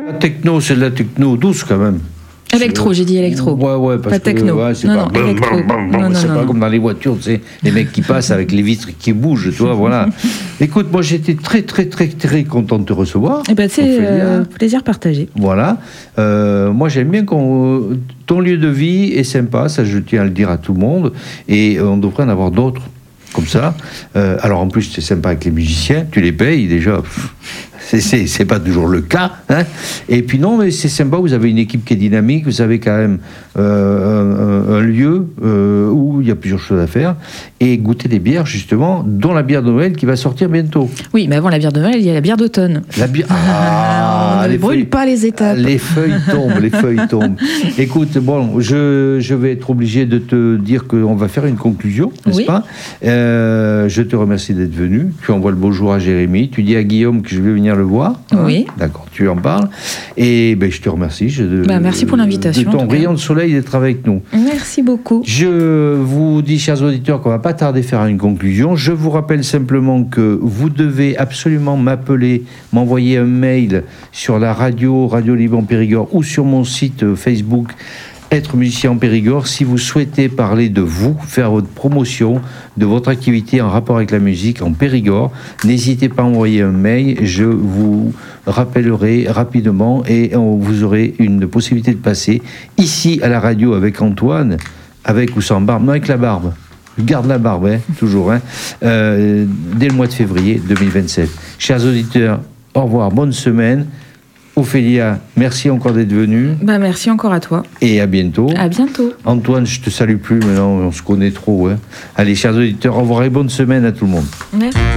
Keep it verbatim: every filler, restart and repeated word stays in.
La techno, c'est de la techno douce quand même. Électro, j'ai dit électro. Ouais, ouais, parce pas que techno. ouais, c'est non, pas, non, électro. Non, non, c'est non, pas non. comme dans les voitures, tu sais, les mecs qui passent avec les vitres qui bougent, tu vois, voilà. Écoute, moi j'étais très, très, très, très content de te recevoir. Eh ben, c'est euh, plaisir partagé. Voilà. Euh, moi j'aime bien qu'on. Ton lieu de vie est sympa, ça je tiens à le dire à tout le monde, et on devrait en avoir d'autres comme ça. Euh, alors en plus c'est sympa avec les musiciens, tu les payes déjà. C'est, c'est, c'est pas toujours le cas, hein. Et puis non, mais c'est sympa, vous avez une équipe qui est dynamique, vous avez quand même euh, un, un lieu euh, où il y a plusieurs choses à faire, et goûter des bières justement, dont la bière de Noël qui va sortir bientôt. Oui, mais avant la bière de Noël, il y a la bière d'automne. La bière... Ah, on ne les brûle feuilles... pas les étapes. Les feuilles tombent, les feuilles tombent. Écoute, bon, je, je vais être obligé de te dire qu'on va faire une conclusion, n'est-ce Oui. pas? euh, Je te remercie d'être venu, tu envoies le bonjour à Jérémy, tu dis à Guillaume que je vais venir le voir. Oui. Hein, d'accord, tu en parles. Et ben, je te remercie. Je, Bah, merci pour l'invitation, De en ton tout cas. rayon de soleil d'être avec nous. Merci beaucoup. Je vous dis, chers auditeurs, qu'on va pas tarder à faire une conclusion. Je vous rappelle simplement que vous devez absolument m'appeler, m'envoyer un mail sur la radio, Radio Libre en Périgord, ou sur mon site Facebook, Être musicien en Périgord, si vous souhaitez parler de vous, faire votre promotion de votre activité en rapport avec la musique en Périgord. N'hésitez pas à envoyer un mail, je vous rappellerai rapidement et on, vous aurez une possibilité de passer ici à la radio avec Antoine, avec ou sans barbe, non avec la barbe. Je garde la barbe, hein, toujours, hein, euh, dès le mois de février deux mille vingt-sept. Chers auditeurs, au revoir, bonne semaine. Ophélia, merci encore d'être venue. Bah, merci encore à toi. Et à bientôt. À bientôt. Antoine, je te salue plus, maintenant on se connaît trop. Hein. Allez, chers auditeurs, au revoir et bonne semaine à tout le monde. Merci.